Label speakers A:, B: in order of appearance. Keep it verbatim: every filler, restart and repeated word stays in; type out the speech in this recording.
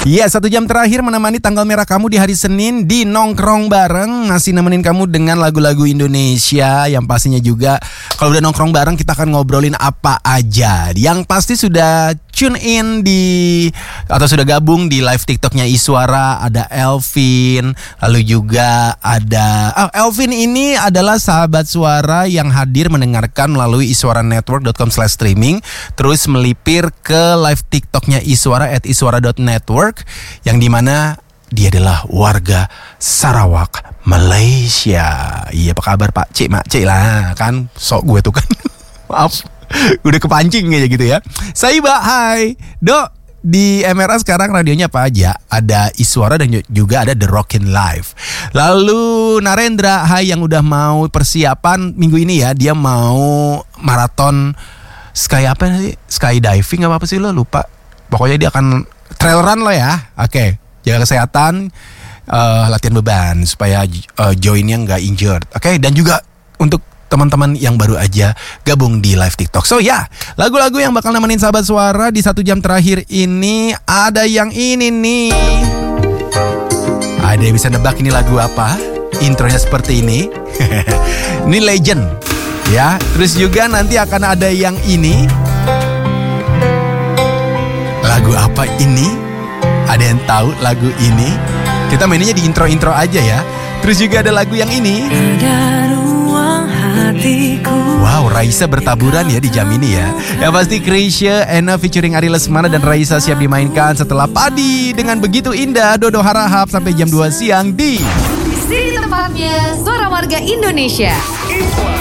A: Iya, satu jam terakhir menemani tanggal merah kamu di hari Senin di Nongkrong Bareng. Masih nemenin kamu dengan lagu-lagu Indonesia. Yang pastinya juga kalau udah nongkrong bareng kita akan ngobrolin apa aja. Yang pasti sudah tune in di atau sudah gabung di live TikToknya Iswara. Ada Elvin, lalu juga ada oh, Elvin ini adalah sahabat suara yang hadir mendengarkan melalui iswara network dot com slash streaming. Terus melipir ke live TikToknya Iswara at iswara dot network, yang dimana dia adalah warga Sarawak, Malaysia. Iya, apa kabar Pak Cik, Mak Cik lah. Kan sok gue tuh kan. Maaf, udah kepancing aja gitu ya. Saiba, hai Dok. Di M R A sekarang radionya apa aja? Ada Iswara dan juga ada The Rockin' Live. Lalu Narendra, hai, yang udah mau persiapan minggu ini ya. Dia mau maraton sky apa sih? Skydiving apa apa sih lo? Lupa. Pokoknya dia akan trail run lo ya. Oke, jaga kesehatan, uh, latihan beban supaya uh, joinnya nggak injured. Oke, dan juga untuk teman-teman yang baru aja gabung di live TikTok. So ya, lagu-lagu yang bakal nemenin sahabat suara di satu jam terakhir ini ada yang ini nih. Ada yang bisa nebak ini lagu apa? Intronya seperti ini. Ini legend ya. Terus juga nanti akan ada yang ini. Lagu apa ini? Ada yang tahu lagu ini? Kita mainnya di intro-intro aja ya. Terus juga ada lagu yang ini. Wow, Raisa bertaburan ya di jam ini ya. Yang pasti Krisya, Ena featuring Ari Lesmana dan Raisa siap dimainkan setelah Padi dengan begitu indah. Dodo Harahap sampai jam dua siang di
B: Sini tempatnya Suara Warga Indonesia.